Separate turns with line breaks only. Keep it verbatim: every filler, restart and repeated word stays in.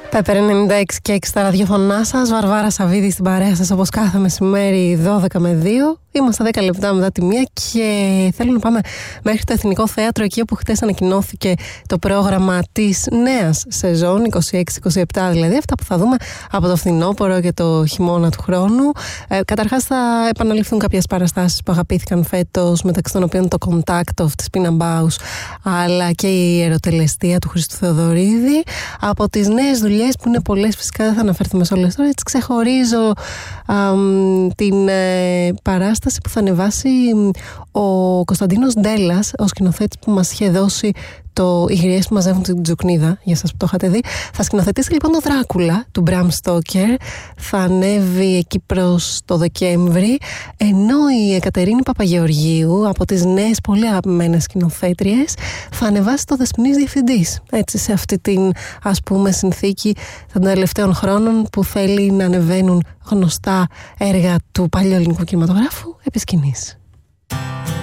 Πέπερ ενενήντα έξι και έξι στα ραδιοφωνά σας, Βαρβάρα Σαββίδη στην παρέα σας όπως κάθε μεσημέρι δώδεκα με δύο. Είμαστε δέκα λεπτά μετά τη μία και θέλω να πάμε μέχρι το Εθνικό Θέατρο, εκεί όπου χτες ανακοινώθηκε το πρόγραμμα της νέας σεζόν, είκοσι έξι είκοσι επτά δηλαδή, αυτά που θα δούμε από το φθινόπωρο και το χειμώνα του χρόνου. Ε, καταρχάς θα επαναληφθούν κάποιες παραστάσεις που αγαπήθηκαν φέτος, μεταξύ των οποίων το Contact of της Πίνα Μπάους, αλλά και η Ερωτελεστία του Χριστού Θεοδωρίδη. Από τις νέες δουλειές που είναι πολλές, φυσικά δεν θα αναφερθούμε σε όλες τώρα, έτσι ξεχωρίζω α, την ε, παράσταση που θα ανεβάσει ο Κωνσταντίνος Ντέλλας, ο σκηνοθέτης που μας είχε δώσει το «Οι γριές που μαζεύουν την Τζουκνίδα», για σας που το είχατε δει. Θα σκηνοθετήσει λοιπόν το Δράκουλα του Μπραμ Στόκερ. Θα ανέβει εκεί προς το Δεκέμβρη, ενώ η Εκατερίνη Παπαγεωργίου, από τις νέες πολύ αγαπημένες σκηνοθέτριες, θα ανεβάσει το Δεσποινής Διευθυντής. Έτσι, σε αυτή την, ας πούμε, συνθήκη των τελευταίων χρόνων που θέλει να ανεβαίνουν γνωστά έργα του παλαιοελληνικού κινηματογράφου επί σκηνής.